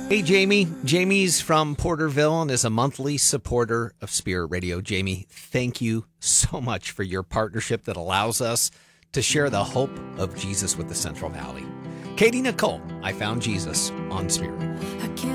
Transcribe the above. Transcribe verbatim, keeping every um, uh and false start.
Hey, Jamie. Jamie's from Porterville and is a monthly supporter of Spirit Radio. Jamie, thank you so much for your partnership that allows us to share the hope of Jesus with the Central Valley. Katie Nicole, I Found Jesus on Spirit.